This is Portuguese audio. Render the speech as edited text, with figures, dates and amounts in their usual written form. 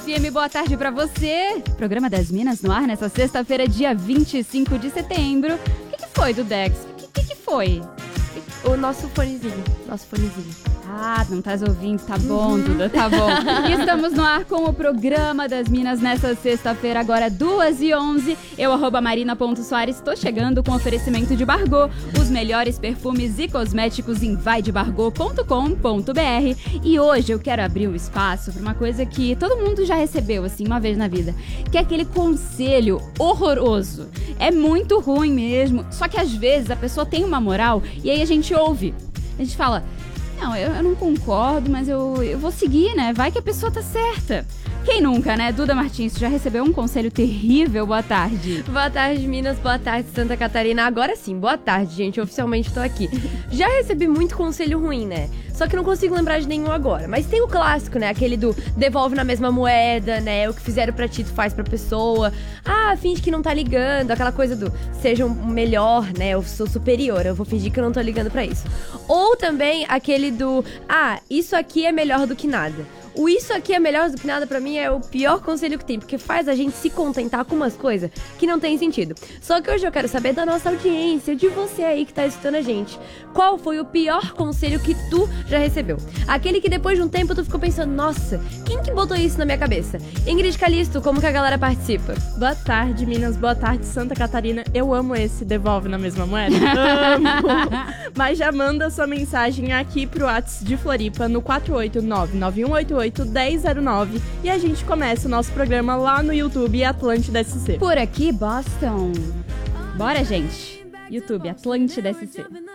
FM, boa tarde pra você. Programa das Minas no ar nessa sexta-feira, dia 25 de setembro. O que foi, Dudex? O que foi? O nosso fonezinho. Ah, não estás ouvindo, tá bom, Duda, tá bom. Estamos no ar com o Programa das Minas nessa sexta-feira, agora 2h11. Eu, @marina.soares, estou chegando com oferecimento de Bargô, os melhores perfumes e cosméticos em vaidebargô.com.br. E hoje eu quero abrir um espaço para uma coisa que todo mundo já recebeu, assim, uma vez na vida, que é aquele conselho horroroso. É muito ruim mesmo, só que às vezes a pessoa tem uma moral e aí a gente ouve. A gente fala... Não, eu não concordo, mas eu vou seguir, né? Vai que a pessoa tá certa. Quem nunca, né? Duda Martins, já recebeu um conselho terrível? Boa tarde. Boa tarde, Minas. Boa tarde, Santa Catarina. Agora sim, boa tarde, gente. Oficialmente tô aqui. Já recebi muito conselho ruim, né? Só que não consigo lembrar de nenhum agora. Mas tem o clássico, né? Aquele do devolve na mesma moeda, né? O que fizeram pra ti, tu faz pra pessoa. Ah, finge que não tá ligando. Aquela coisa do seja um melhor, né? Eu sou superior, eu vou fingir que eu não tô ligando pra isso. Ou também aquele do isso aqui é melhor do que nada. O isso aqui é melhor do que nada pra mim é o pior conselho que tem, porque faz a gente se contentar com umas coisas que não tem sentido. Só que hoje eu quero saber da nossa audiência, de você aí que tá escutando a gente. Qual foi o pior conselho que tu já recebeu? Aquele que depois de um tempo tu ficou pensando, nossa, quem que botou isso na minha cabeça? Ingrid Calisto, como que a galera participa? Boa tarde, Minas. Boa tarde, Santa Catarina. Eu amo esse devolve na mesma moeda. Amo! Mas já manda sua mensagem aqui pro WhatsApp de Floripa no 489-9188-1009 e a gente começa o nosso programa lá no YouTube Atlântida SC. Por aqui, Boston. Bora, gente. YouTube, Atlântida SC.